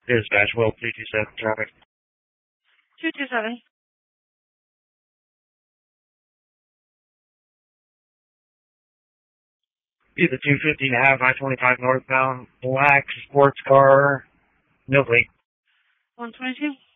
Dispatch, Will 227 traffic. 227. Be the 250 and a half, I-25 northbound, black sports car, no plate. 122.